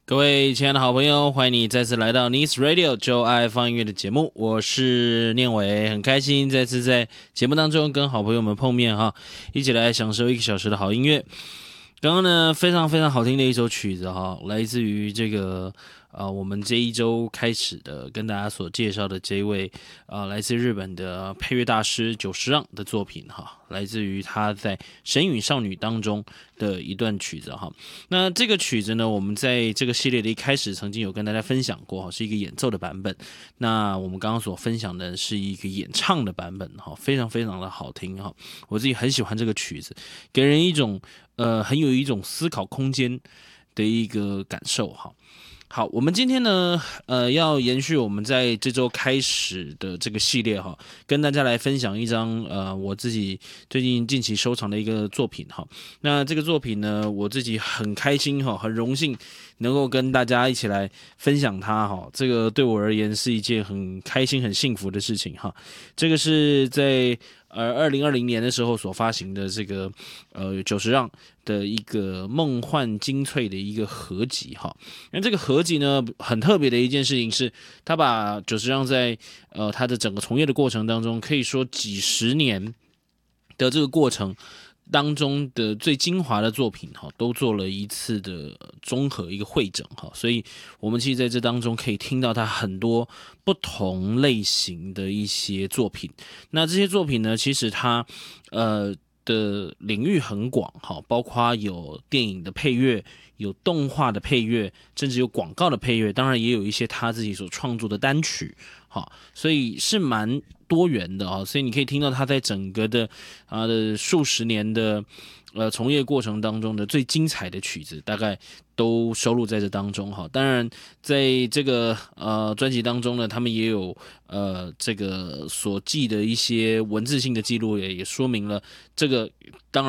各位亲爱的好朋友，欢迎你再次来到 Nice Radio 就爱放音乐的节目，我是念伟，很开心再次在节目当中跟好朋友们碰面哈，一起来享受1个小时的好音乐。刚刚呢，非常非常好听的一首曲子哈，来自于这个我们这一周开始的跟大家所介绍的这位来自日本的配乐大师久石让的作品哈，来自于他在《神隐少女》当中的一段曲子哈。那这个曲子呢，我们在这个系列的一开始曾经有跟大家分享过哈，是一个演奏的版本。那我们刚刚所分享的是一个演唱的版本哈，非常非常的好听哈，我自己很喜欢这个曲子，给人一种很有一种思考空间的一个感受哈。好，我们今天呢，要延续我们在这周开始的这个系列哈，跟大家来分享一张我自己最近近期收藏的一个作品哈。那这个作品呢，我自己很开心哈，很荣幸能够跟大家一起来分享它哈。这个对我而言是一件很开心、很幸福的事情哈。这个是在2020年的时候所发行的这个久石让的一个梦幻精粹的一个合集哈。那这个合集呢，很特别的一件事情是，他把久石让在他的整个从业的过程当中，可以说几十年的这个过程当中的最精华的作品哈，都做了一次的综合一个汇整哈，所以我们其实在这当中可以听到他很多不同类型的一些作品。那这些作品呢，其实它的领域很广哈，包括有电影的配乐，有动画的配乐，甚至有广告的配乐，当然也有一些他自己所创作的单曲，好，所以是蛮多元的啊。所以你可以听到他在整个的数十年的从业过程当中的最精彩的曲子，大概都收录在这当中哈。当然，在这个专辑当中呢，他们也有这个所记的一些文字性的记录，也说明了这个。当然